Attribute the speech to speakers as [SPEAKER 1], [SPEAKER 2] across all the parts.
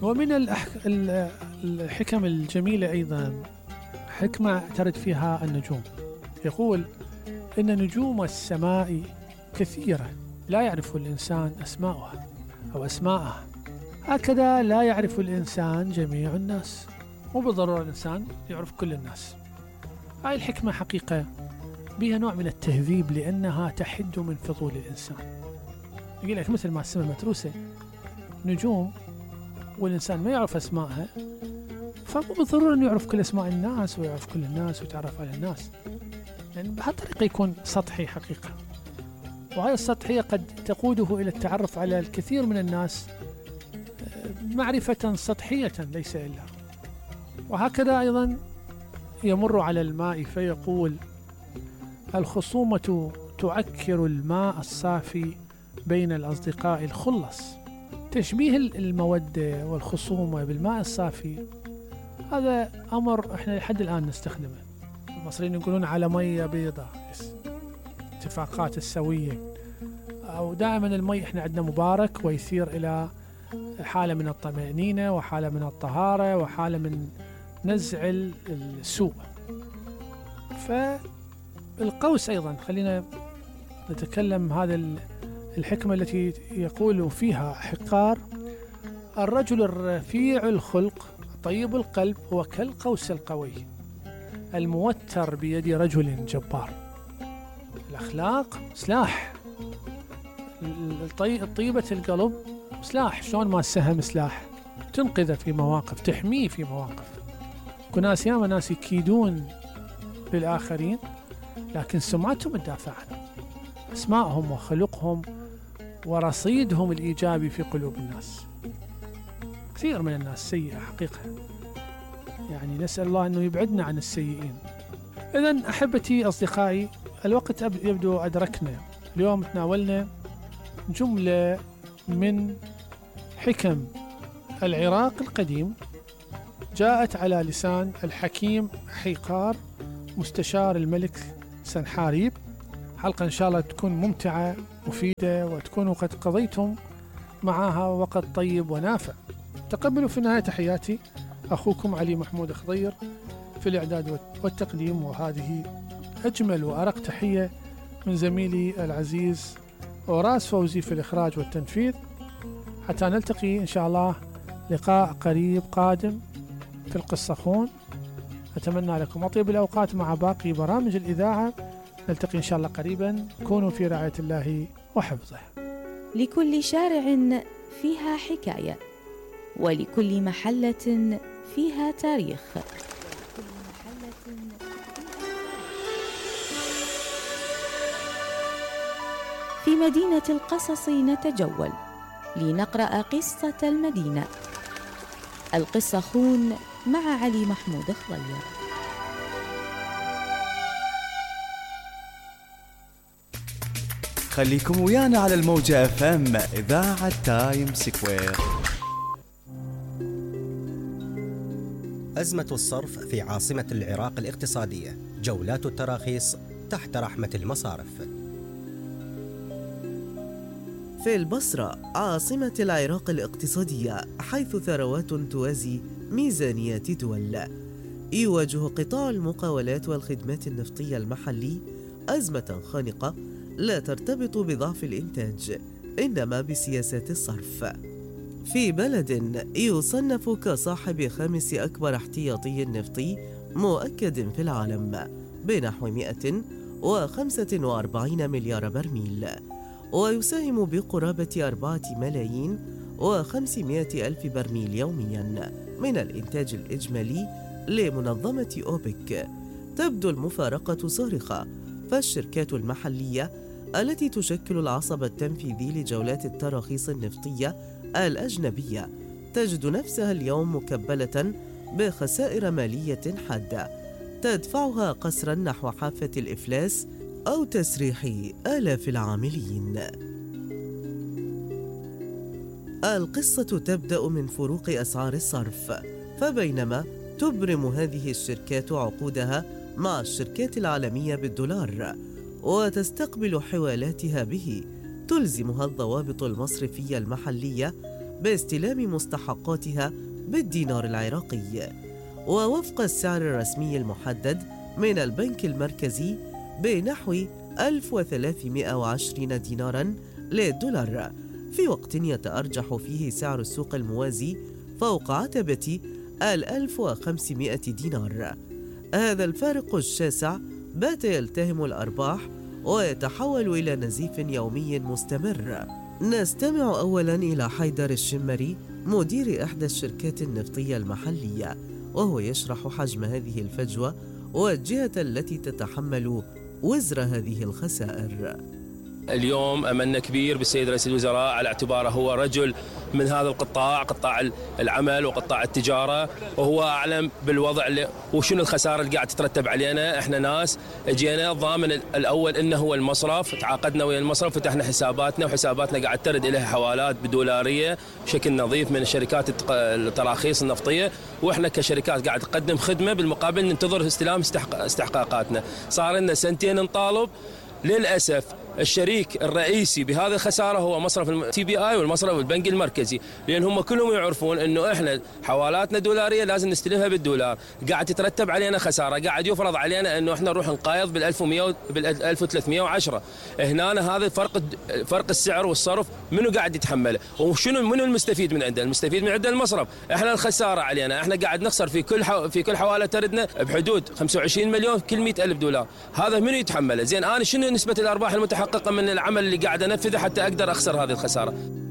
[SPEAKER 1] ومن الحكم الجميلة أيضا حكمة ترد فيها النجوم. يقول إن نجوم السماء كثيرة لا يعرف الإنسان أسماءها أو أسماءها، هكذا لا يعرف الإنسان جميع الناس، مو بالضرورة الإنسان يعرف كل الناس. هاي الحكمة حقيقة بها نوع من التهذيب، لأنها تحد من فضول الإنسان. يقول لك مثل ما السماء متروسة نجوم والإنسان ما يعرف أسماءها، فمو بالضرورة أنه يعرف كل أسماء الناس ويعرف كل الناس ويتعرف على الناس، يعني بهالطريقة يكون سطحي حقيقة. وهذه السطحية قد تقوده إلى التعرف على الكثير من الناس معرفة سطحية ليس إلا. وهكذا أيضا يمر على الماء فيقول: الخصومة تعكر الماء الصافي بين الأصدقاء الخلص. تشبيه المودة والخصومة بالماء الصافي هذا أمر إحنا لحد الآن نستخدمه. المصريين يقولون على مية بيضة، اتفاقات السوية، أو دائما المي إحنا عندنا مبارك ويثير إلى حالة من الطمأنينة وحالة من الطهارة وحالة من نزع السوء. فالقوس أيضا خلينا نتكلم هذا الحكمة التي يقول فيها حقار: الرجل الرفيع الخلق طيب القلب هو كالقوس القوي الموتر بيد رجل جبار. الأخلاق سلاح، طيبة القلب سلاح، شلون ما السهم سلاح، تنقذه في مواقف، تحميه في مواقف. كناس ياما ناس يكيدون للآخرين لكن سمعتهم تدافع عنهم، أسمائهم وخلقهم ورصيدهم الإيجابي في قلوب الناس. كثير من الناس سيئة حقيقة، يعني نسأل الله أنه يبعدنا عن السيئين. إذن أحبتي أصدقائي، الوقت يبدو أدركنا. اليوم تناولنا جملة من حكم العراق القديم جاءت على لسان الحكيم حيقار مستشار الملك سنحاريب. حلقة إن شاء الله تكون ممتعة مفيدة وتكونوا قد قضيتم معها وقت طيب ونافع. تقبلوا في النهاية تحياتي، أخوكم علي محمود خضير في الإعداد والتقديم، وهذه أجمل وأرق تحية من زميلي العزيز وراس فوزي في الإخراج والتنفيذ. حتى نلتقي إن شاء الله لقاء قريب قادم في القصة خون. أتمنى لكم أطيب الأوقات مع باقي برامج الإذاعة. نلتقي إن شاء الله قريبا. كونوا في رعاية الله وحفظه.
[SPEAKER 2] لكل شارع فيها حكاية، ولكل محلة فيها تاريخ. في مدينة القصص نتجول لنقرأ قصة المدينة. القصة خون مع علي محمود خضير.
[SPEAKER 3] خليكم ويانا على الموجة FM إذاعة تايم سكوير.
[SPEAKER 4] أزمة الصرف في عاصمة العراق الاقتصادية، جولات التراخيص تحت رحمة المصارف.
[SPEAKER 5] في البصرة عاصمة العراق الاقتصادية، حيث ثروات توازي ميزانيات دول، يواجه قطاع المقاولات والخدمات النفطية المحلي أزمة خانقة لا ترتبط بضعف الإنتاج، إنما بسياسات الصرف. في بلد يصنف كصاحب 5 أكبر احتياطي نفطي مؤكد في العالم بنحو 145 مليار برميل، ويساهم بقرابة 4,500,000 برميل يوميا من الإنتاج الإجمالي لمنظمة أوبك، تبدو المفارقة صارخة. فالشركات المحلية التي تشكل العصب التنفيذي لجولات التراخيص النفطية الأجنبية تجد نفسها اليوم مكبلة بخسائر مالية حادة تدفعها قسرا نحو حافة الإفلاس أو تسريح آلاف العاملين. القصة تبدأ من فروق أسعار الصرف، فبينما تبرم هذه الشركات عقودها مع الشركات العالمية بالدولار وتستقبل حوالاتها به، تلزمها الضوابط المصرفية المحلية باستلام مستحقاتها بالدينار العراقي، ووفق السعر الرسمي المحدد من البنك المركزي بنحو 1320 ديناراً للدولار، في وقت يتأرجح فيه سعر السوق الموازي فوق عتبة 1500 دينار. هذا الفارق الشاسع بات يلتهم الأرباح ويتحول إلى نزيف يومي مستمر. نستمع أولاً إلى حيدر الشمري مدير إحدى الشركات النفطية المحلية، وهو يشرح حجم هذه الفجوة والجهة التي تتحمل وزر هذه الخسائر.
[SPEAKER 6] اليوم أملنا كبير بالسيد رئيس الوزراء على اعتباره هو رجل من هذا القطاع، قطاع العمل وقطاع التجارة، وهو أعلم بالوضع وشنو الخسارة اللي قاعد تترتب علينا. احنا ناس اجينا الضامن الأول إنه هو المصرف، تعاقدنا ويا المصرف، فتحنا حساباتنا وحساباتنا قاعد ترد إليها حوالات بدولارية بشكل نظيف من الشركات التراخيص النفطية، واحنا كشركات قاعد نقدم خدمة بالمقابل ننتظر استلام استحقاقاتنا. صار لنا سنتين نطالب. للأسف الشريك الرئيسي بهذه الخسارة هو مصرف التي بي اي والمصرف البنك المركزي، لأن هم كلهم يعرفون أنه إحنا حوالاتنا دولارية لازم نستلمها بالدولار. قاعد تترتب علينا خسارة، قاعد يفرض علينا أنه إحنا نروح نقايض بال1100 بال1310. هنا هذا فرق السعر والصرف منو قاعد يتحمله؟ منو المستفيد من عنده؟ المستفيد من عنده المصرف. إحنا الخسارة علينا، إحنا قاعد نخسر في كل حوالة تردنا بحدود 25 مليون كل 100,000 دولار. هذا منو يتحمله؟ زين أنا شنو نسبة الأرباح المتحققة من العمل اللي قاعد أنفذه حتى أقدر أخسر هذه الخسارة؟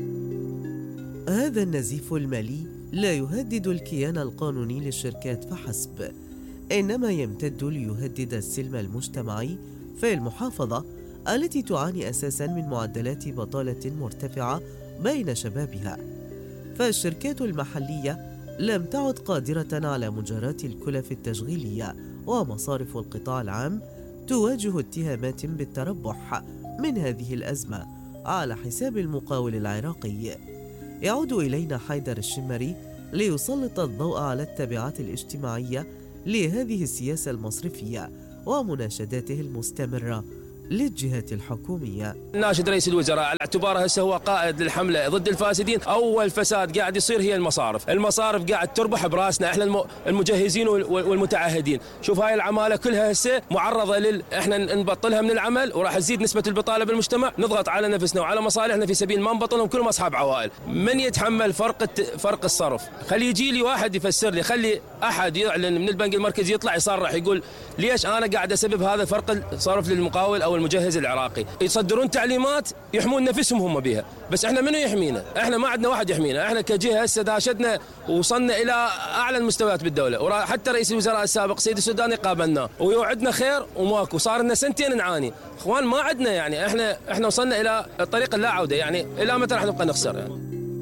[SPEAKER 5] هذا النزيف المالي لا يهدد الكيان القانوني للشركات فحسب، إنما يمتد ليهدد السلم المجتمعي في المحافظة التي تعاني أساساً من معدلات بطالة مرتفعة بين شبابها. فالشركات المحلية لم تعد قادرة على مجاراة الكلف التشغيلية، ومصارف القطاع العام تواجه اتهامات بالتربح من هذه الأزمة على حساب المقاول العراقي. يعود إلينا حيدر الشمري ليسلط الضوء على التبعات الاجتماعية لهذه السياسة المصرفية ومناشداته المستمرة للجهات الحكومية.
[SPEAKER 6] ناشد رئيس الوزراء على اعتباره هسه هو قائد للحملة ضد الفاسدين. أول فساد قاعد يصير هي المصارف قاعد تربح براسنا احنا المجهزين والمتعهدين. شوف هاي العمالة كلها هسه معرضة احنا نبطلها من العمل، وراح تزيد نسبة البطالة بالمجتمع، نضغط على نفسنا وعلى مصالحنا في سبيل ما نبطلهم، كلهم أصحاب عوائل. من يتحمل فرق الصرف؟ خلي يجي لي واحد يفسر لي، خلي أحد يعلن من البنك المركزي يطلع يصرح يقول ليش أنا قاعد أسبب هذا فرق الصرف للمقاول أو المجهز العراقي. يصدرون تعليمات يحمون نفسهم هم بها، بس احنا منو يحمينا؟ احنا ما عندنا واحد يحمينا. احنا كجهه هسه داشتنا ووصلنا الى اعلى المستويات بالدوله، وحتى رئيس الوزراء السابق سيد السوداني قابلناه ويوعدنا خير وماكو. صار لنا سنتين نعاني اخوان، ما عندنا يعني احنا وصلنا الى الطريق اللا عوده. يعني الى متى راح نبقى نخسر؟ يعني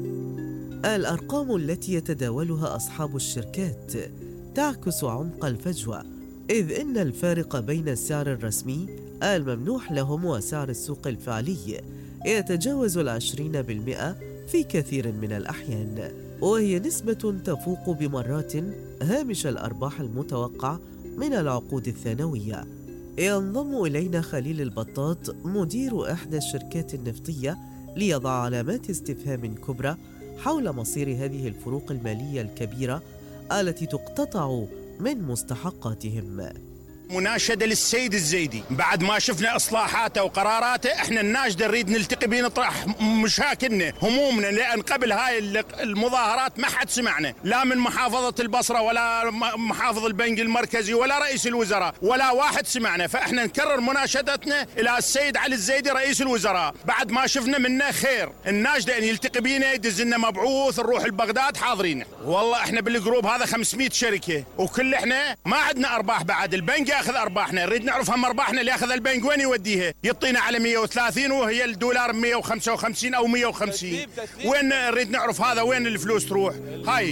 [SPEAKER 5] الارقام التي يتداولها اصحاب الشركات تعكس عمق الفجوه، إذ إن الفارق بين السعر الرسمي الممنوح لهم وسعر السوق الفعلي يتجاوز 20% في كثير من الأحيان، وهي نسبة تفوق بمرات هامش الأرباح المتوقع من العقود الثانوية. ينضم إلينا خليل البطاط مدير إحدى الشركات النفطية ليضع علامات استفهام كبرى حول مصير هذه الفروق المالية الكبيرة التي تقتطع من مستحقاتهم.
[SPEAKER 7] مناشدة للسيد الزيدي، بعد ما شفنا إصلاحاته وقراراته، إحنا الناشدة نريد نلتقي بيه نطرح مشاكلنا همومنا، لأن قبل هاي المظاهرات ما حد سمعنا، لا من محافظة البصرة ولا محافظ البنك المركزي ولا رئيس الوزراء، ولا واحد سمعنا. فإحنا نكرر مناشدتنا إلى السيد علي الزيدي رئيس الوزراء، بعد ما شفنا منه خير، الناشدة أن يلتقي بينا، يدز لنا مبعوث نروح لبغداد حاضرين. والله إحنا بالجروب هذا 500 شركة، وكل إحنا ما عندنا أرباح. بعد البنك ياخذ ارباحنا، نريد نعرف هم ارباحنا اللي ياخذ البنك وين يوديها؟ يعطينا على 130 وهي الدولار 155 او 150. وين نريد نعرف هذا وين الفلوس تروح؟ هاي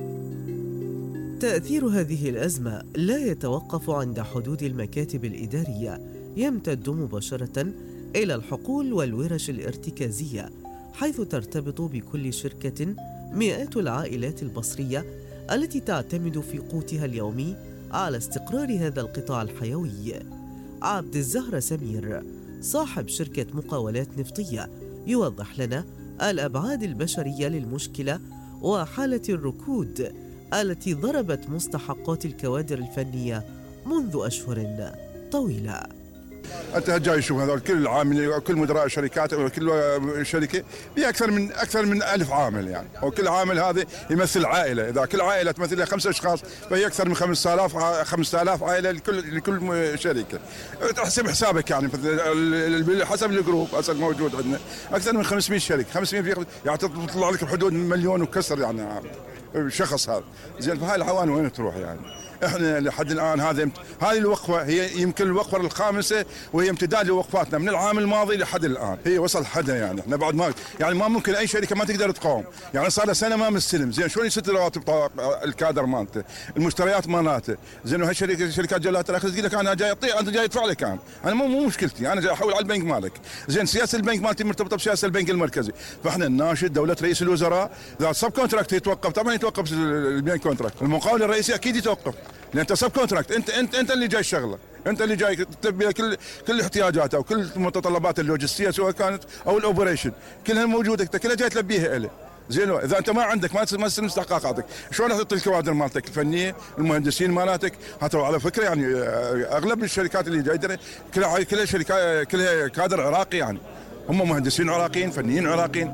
[SPEAKER 5] تأثير هذه الأزمة لا يتوقف عند حدود المكاتب الإدارية، يمتد مباشرة إلى الحقول والورش الارتكازية، حيث ترتبط بكل شركة مئات العائلات البصرية التي تعتمد في قوتها اليومي على استقرار هذا القطاع الحيوي. عبد الزهر سمير صاحب شركة مقاولات نفطية يوضح لنا الأبعاد البشرية للمشكلة وحالة الركود التي ضربت مستحقات الكوادر الفنية منذ أشهر طويلة.
[SPEAKER 8] انت جاي شوف هذول كل العاملين، كل مدراء الشركات وكل شركه فيها اكثر من 1000 عامل يعني، وكل عامل هذا يمثل عائله، اذا كل عائله تمثل لها 5 اشخاص فهي اكثر من 5000 عائله لكل شركه. تحسب حسابك يعني حسب الجروب هسه موجود عندنا اكثر من 500 شركه، 500 يعني تطلع لك بحدود مليون وكسر يعني شخص هذا. زين فهاي العوان وين تروح يعني؟ احنا لحد الان هذه الوقفه هي يمكن الوقفه الخامسه، وهي امتداد لوقفاتنا من العام الماضي لحد الان، هي وصل حدها يعني. احنا بعد ما ممكن اي شركه ما تقدر تقاوم يعني. صار له سنه ما مستلم، زين شلون يسد رواتب الكادر مالته، المشتريات مالته، زين وهي شركات جولات التراخيص تقول لك انا جاي اعطيه، انت جاي ادفع لك، انا مو مشكلتي، انا جاي احول على البنك مالك. زين سياسه البنك مالتي مرتبطه بسياسه البنك المركزي، فاحنا نناشد دوله رئيس الوزراء اذا سب كونتراكت يتوقف، طبعا يتوقف البنك كونتراكت، المقاول الرئيسي اكيد يتوقف، لان انت سب كونتراكت، انت اللي جاي الشغله، انت اللي جاي تلبي كل احتياجاته وكل متطلبات اللوجستيه سواء كانت او الاوبريشن كلها موجوده، انت كلها جاي تلبيها له. زين اذا انت ما عندك ما تستلم استحقاقاتك، شلون تعطي الكوادر مالتك الفنيه، المهندسين مالتك؟ حتى على فكره يعني اغلب الشركات اللي جايه كلها شركات كلها كادر عراقي يعني، هم مهندسين عراقيين، فنيين عراقيين.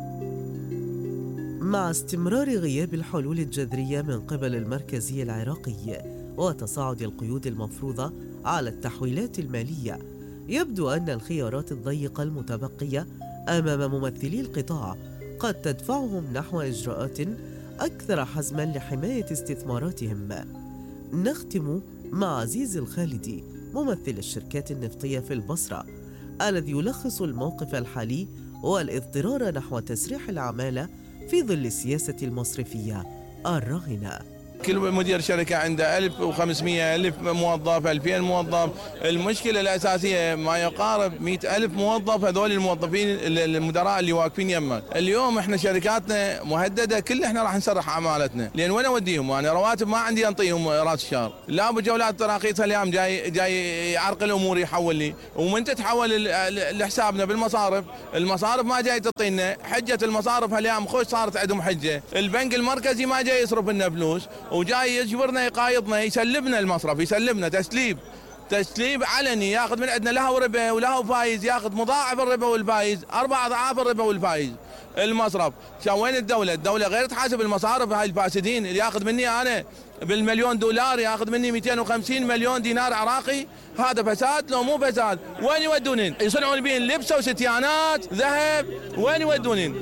[SPEAKER 5] مع استمرار غياب الحلول الجذرية من قبل المركزية العراقية وتصاعد القيود المفروضة على التحويلات المالية، يبدو أن الخيارات الضيقة المتبقية أمام ممثلي القطاع قد تدفعهم نحو إجراءات أكثر حزماً لحماية استثماراتهم. نختم مع عزيز الخالدي ممثل الشركات النفطية في البصرة، الذي يلخص الموقف الحالي والاضطرار نحو تسريح العمالة في ظل السياسة المصرفية الراهنة.
[SPEAKER 9] كل مدير شركة عنده 1500 ألف موظف، 2000 موظف. المشكلة الأساسية ما يقارب 100 ألف موظف، هذول الموظفين المدراء اللي واقفين يمك. اليوم احنا شركاتنا مهددة، كل احنا راح نسرح عمالتنا، لأن وين أوديهم؟ أنا رواتب ما عندي أنطيهم رأس الشهر. لا أبو جولات التراخيص اليوم جاي يعرقل الأمور يحول لي، ومن تتحول لحسابنا بالمصارف، المصارف ما جاي تعطينا. حجة المصارف هاليوم خوش صارت عندهم حجة، البنك المركزي ما جاي يصرف لنا فلوس، وجاي يجبرنا يقايضنا، يسلبنا المصرف، يسلبنا تسليب علني، ياخذ من عندنا لها وربا ولها فايز، ياخذ مضاعف الربا والفايز، 4 أضعاف الربا والفايز. المصرف وين الدولة غير تحاسب المصارف هاي الفاسدين، اللي ياخذ مني انا بالمليون دولار ياخذ مني 250 مليون دينار عراقي. هذا فساد لو مو فساد؟ وين يودونين؟ يصنعون بين لبسه وستيانات ذهب، وين يودونين؟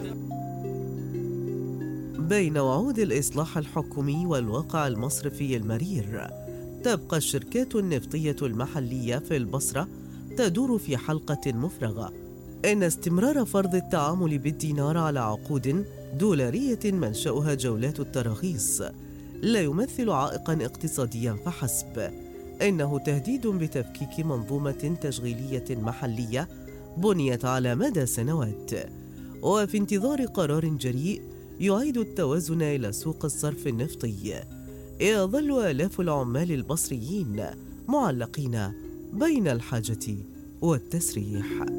[SPEAKER 5] بين وعود الإصلاح الحكومي والواقع المصرفي المرير، تبقى الشركات النفطية المحلية في البصرة تدور في حلقة مفرغة. إن استمرار فرض التعامل بالدينار على عقود دولارية منشأها جولات التراخيص لا يمثل عائقاً اقتصادياً فحسب، إنه تهديد بتفكيك منظومة تشغيلية محلية بنيت على مدى سنوات. وفي انتظار قرار جريء يعيد التوازن إلى سوق الصرف النفطي، يظل آلاف العمال البصريين معلقين بين الحاجة والتسريح.